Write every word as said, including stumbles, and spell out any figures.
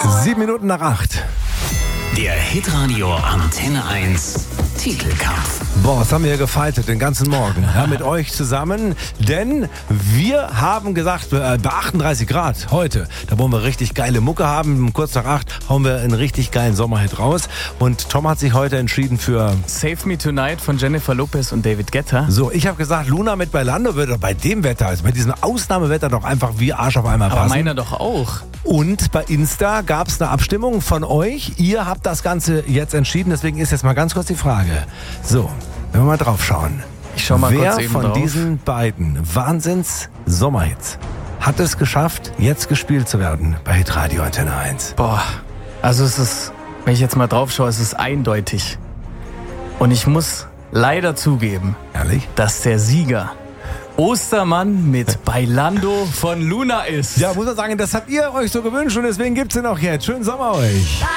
Sieben Minuten nach acht. Der Hitradio Antenne eins Titelkampf. Boah, was haben wir hier gefeitet den ganzen Morgen ja, mit euch zusammen, denn wir haben gesagt, äh, bei achtunddreißig Grad heute, da wollen wir richtig geile Mucke haben, kurz nach acht hauen wir einen richtig geilen Sommerhit raus und Tom hat sich heute entschieden für Save Me Tonight von Jennifer Lopez und David Guetta. So, ich habe gesagt, Luna mit Bailando würde bei dem Wetter, also bei diesem Ausnahmewetter doch einfach wie Arsch auf einmal passen. Aber meiner doch auch. Und bei Insta gab es eine Abstimmung von euch. Ihr habt das Ganze jetzt entschieden, deswegen ist jetzt mal ganz kurz die Frage. So, wenn wir mal drauf schauen. Ich schau mal Wer kurz eben von drauf. diesen beiden Wahnsinns-Sommerhits hat es geschafft, jetzt gespielt zu werden bei Hitradio Antenne eins? Boah, also es ist, wenn ich jetzt mal drauf schaue, es ist eindeutig. Und ich muss leider zugeben, Ehrlich? dass der Sieger Ostermann mit Bailando von Luna ist. Ja, muss man sagen, das habt ihr euch so gewünscht und deswegen gibt's den auch jetzt. Schönen Sommer euch.